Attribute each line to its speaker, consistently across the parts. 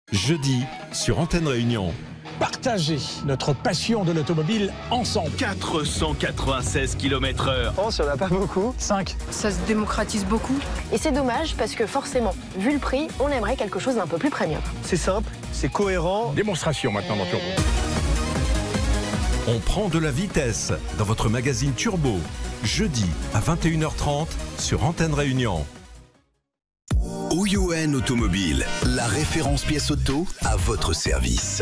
Speaker 1: Jeudi, sur Antenne Réunion.
Speaker 2: Partager notre passion de l'automobile ensemble.
Speaker 3: 496 km/h.
Speaker 4: Oh, ça n'a pas beaucoup.
Speaker 2: 5.
Speaker 5: Ça se démocratise beaucoup.
Speaker 6: Et c'est dommage parce que forcément, vu le prix, on aimerait quelque chose d'un peu plus premium.
Speaker 4: C'est simple, c'est cohérent.
Speaker 2: Démonstration maintenant dans Turbo.
Speaker 1: On prend de la vitesse dans votre magazine Turbo. Jeudi à 21h30 sur Antenne Réunion.
Speaker 7: OUN Automobile, la référence pièce auto à votre service.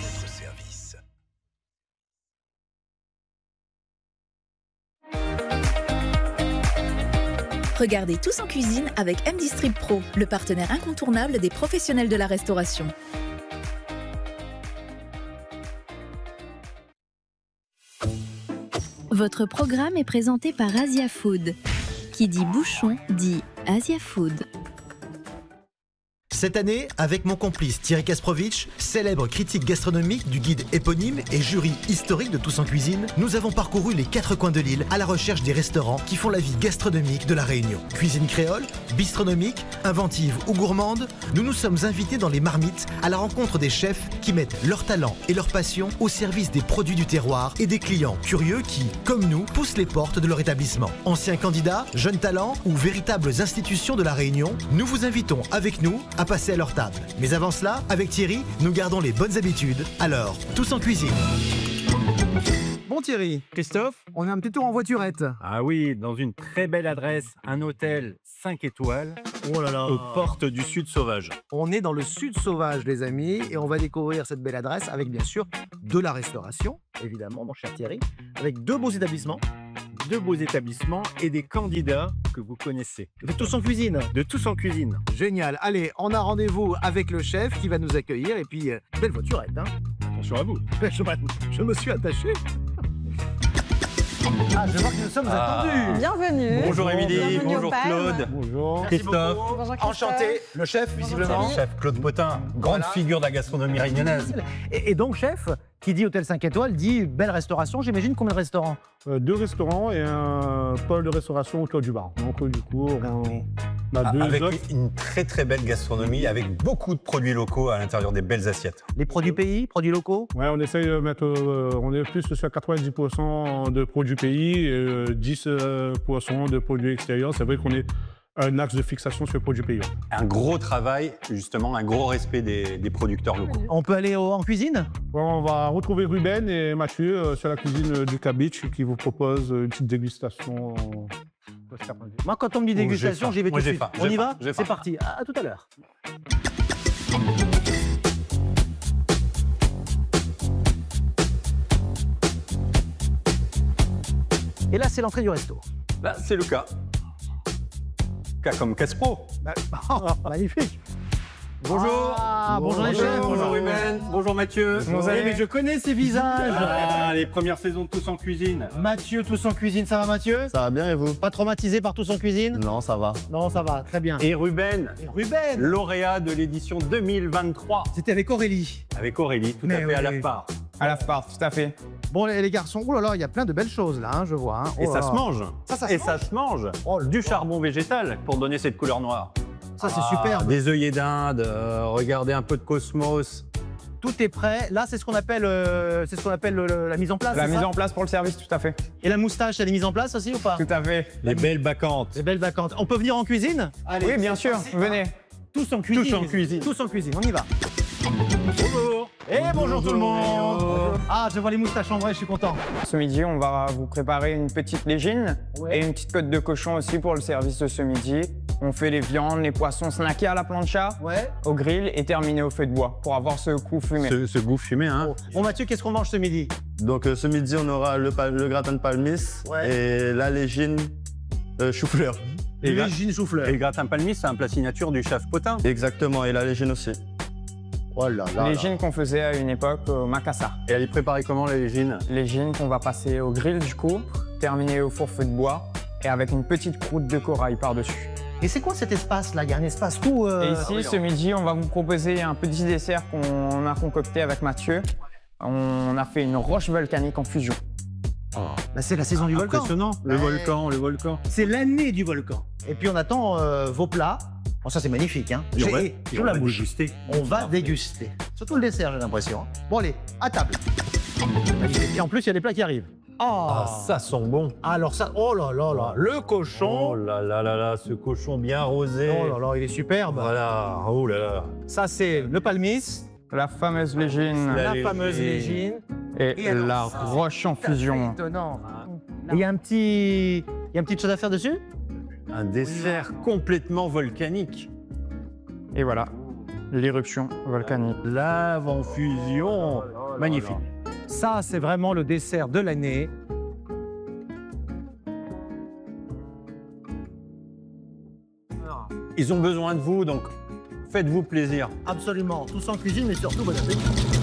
Speaker 8: Regardez Tous en cuisine avec M-Distrib Pro, le partenaire incontournable des professionnels de la restauration.
Speaker 9: Votre programme est présenté par Asia Food. Qui dit bouchon dit Asia Food.
Speaker 10: Cette année, avec mon complice Thierry Kasprovic, célèbre critique gastronomique du guide éponyme et jury historique de Tous en cuisine, nous avons parcouru les 4 coins de l'île à la recherche des restaurants qui font la vie gastronomique de la Réunion. Cuisine créole, bistronomique, inventive ou gourmande, nous nous sommes invités dans les marmites à la rencontre des chefs qui mettent leur talent et leur passion au service des produits du terroir et des clients curieux qui, comme nous, poussent les portes de leur établissement. Anciens candidats, jeunes talents ou véritables institutions de la Réunion, nous vous invitons avec nous à passer à leur table. Mais avant cela, avec Thierry, nous gardons les bonnes habitudes. Alors, Tous en cuisine.
Speaker 11: Bon Thierry, Christophe, on est un petit tour en voiturette.
Speaker 12: Ah oui, dans une très belle adresse, un hôtel 5 étoiles
Speaker 11: Oh là là.
Speaker 12: aux portes du Sud Sauvage.
Speaker 11: On est dans le Sud Sauvage les amis et on va découvrir cette belle adresse avec bien sûr de la restauration, évidemment mon cher Thierry, avec 2 beaux établissements.
Speaker 12: 2 beaux établissements et des candidats que vous connaissez.
Speaker 11: De Tous en cuisine.
Speaker 12: De Tous en cuisine.
Speaker 11: Génial. Allez, on a rendez-vous avec le chef qui va nous accueillir et puis belle voiturette. Hein.
Speaker 12: Attention à vous.
Speaker 11: Je me suis attaché. Ah, je vois que nous sommes attendus.
Speaker 5: Bienvenue.
Speaker 12: Bonjour Émilie,
Speaker 5: Bienvenue
Speaker 12: bonjour
Speaker 5: au Palme.
Speaker 12: Claude.
Speaker 11: Bonjour.
Speaker 12: Christophe.
Speaker 5: Bonjour Christophe.
Speaker 11: Enchanté. Le chef, visiblement.
Speaker 12: Chef Claude Potin, grande figure de la gastronomie réunionnaise.
Speaker 11: Et donc, chef, qui dit hôtel 5 étoiles, dit belle restauration. J'imagine combien de restaurants
Speaker 13: 2 restaurants et un pôle de restauration autour du bar. Donc du coup, on a 2
Speaker 14: avec
Speaker 13: offres.
Speaker 14: une très très belle gastronomie, avec beaucoup de produits locaux à l'intérieur des belles assiettes.
Speaker 11: Les produits pays, produits locaux.
Speaker 13: Ouais, on essaye de mettre, on est plus sur 90% de produits pays et 10% de produits extérieurs. C'est vrai qu'on est un axe de fixation sur les produits pays.
Speaker 14: Un gros travail, justement, un gros respect des producteurs locaux.
Speaker 11: On peut aller en cuisine.
Speaker 13: On va retrouver Ruben et Mathieu sur la cuisine du K-Beach qui vous propose une petite dégustation.
Speaker 11: Moi, quand on me dit dégustation, j'y vais tout de suite. On y va ? C'est parti. À tout à l'heure. Et là, c'est l'entrée du resto.
Speaker 14: Là, c'est le cas. Cas comme Caspro.
Speaker 11: Magnifique.
Speaker 12: Bonjour.
Speaker 11: Bonjour les chefs.
Speaker 12: Bonjour Ruben. Bonjour Mathieu.
Speaker 11: Mais je connais ces visages.
Speaker 12: Les premières saisons de Tous en cuisine.
Speaker 11: Mathieu, Tous en cuisine, ça va Mathieu ?
Speaker 4: Ça va bien et vous ?
Speaker 11: Pas traumatisé par Tous en cuisine ?
Speaker 4: Non, ça va.
Speaker 11: Non, ça va, très bien.
Speaker 12: Et Ruben,
Speaker 11: Ruben,
Speaker 12: lauréat de l'édition 2023.
Speaker 11: c'était avec Aurélie.
Speaker 12: Avec Aurélie, tout
Speaker 11: Mais
Speaker 12: à fait à
Speaker 11: oui.
Speaker 12: la part.
Speaker 4: À la part, tout à fait.
Speaker 11: Bon les garçons, oh là là, il y a plein de belles choses là, hein, je vois. Hein.
Speaker 12: Et
Speaker 11: Oh
Speaker 12: ça
Speaker 11: là
Speaker 12: se
Speaker 11: là.
Speaker 12: mange.
Speaker 11: Ça
Speaker 12: Et ça se mange. Du charbon végétal pour donner cette couleur noire.
Speaker 11: Ça c'est superbe.
Speaker 12: Des œillets d'Inde, regardez un peu de cosmos.
Speaker 11: Tout est prêt. Là, c'est ce qu'on appelle, la mise en place.
Speaker 4: La
Speaker 11: c'est
Speaker 4: mise
Speaker 11: ça
Speaker 4: en place pour le service, tout à fait.
Speaker 11: Et la moustache, elle est mise en place aussi ou pas ?
Speaker 4: Tout à fait.
Speaker 12: Les belles bacchantes.
Speaker 11: Les belles vacances. On peut venir en cuisine ? Allez.
Speaker 4: Oui, bien sûr. Venez.
Speaker 11: Tous en cuisine.
Speaker 12: Tous en cuisine.
Speaker 11: Tous en cuisine. On y va.
Speaker 12: Bonjour.
Speaker 11: Et bonjour tout le monde. Ah, je vois les moustaches en vrai, je suis content.
Speaker 4: Ce midi, on va vous préparer une petite légine et une petite côte de cochon aussi pour le service de ce midi. On fait les viandes, les poissons snackés à la plancha, au grill et terminés au feu de bois pour avoir ce goût fumé.
Speaker 12: Ce goût fumé, hein.
Speaker 11: Bon Mathieu, qu'est-ce qu'on mange ce midi ?
Speaker 15: Donc ce midi, on aura le gratin de palmis et la légine chou-fleur.
Speaker 11: Légine chou-fleur.
Speaker 12: Et le gratin palmis, c'est un plat signature du chef Potin.
Speaker 15: Exactement, et la légine aussi.
Speaker 11: Oh là là.
Speaker 4: Légine qu'on faisait à une époque au Macassar.
Speaker 12: Et elle est préparée comment, la légine ?
Speaker 4: Légine qu'on va passer au grill du coup, terminée au four feu de bois et avec une petite croûte de corail par-dessus.
Speaker 11: Et c'est quoi cet espace là ? Il y a un espace tout.
Speaker 4: Et ici, ce midi, on va vous proposer un petit dessert qu'on a concocté avec Mathieu. On a fait une roche volcanique en fusion.
Speaker 11: Là, c'est la saison du volcan.
Speaker 12: Impressionnant, le volcan.
Speaker 11: C'est l'année du volcan. Et puis on attend vos plats Bon, ça, c'est magnifique. Hein.
Speaker 14: Et on va
Speaker 11: la bouche.
Speaker 14: déguster.
Speaker 11: On va déguster. Surtout le dessert, j'ai l'impression. Hein. Bon, allez, à table. Et en plus, il y a des plats qui arrivent.
Speaker 14: Ah, ça sent bon.
Speaker 11: Alors ça, oh là là là, le cochon.
Speaker 14: Oh là là là là, ce cochon bien rosé.
Speaker 11: Oh là là, il est superbe.
Speaker 14: Voilà, oh là là.
Speaker 11: Ça, c'est le palmis.
Speaker 4: La fameuse légine.
Speaker 11: La fameuse légine.
Speaker 4: Et
Speaker 11: alors,
Speaker 4: la
Speaker 11: ça,
Speaker 4: roche en fusion.
Speaker 11: Étonnant. Et il y a une petite chose à faire dessus.
Speaker 14: Un dessert complètement volcanique.
Speaker 4: Et voilà, l'éruption volcanique.
Speaker 14: Lave en fusion. Magnifique.
Speaker 11: Ça, c'est vraiment le dessert de l'année.
Speaker 14: Ils ont besoin de vous, donc faites-vous plaisir.
Speaker 11: Absolument. Tous en cuisine, mais surtout bon appétit.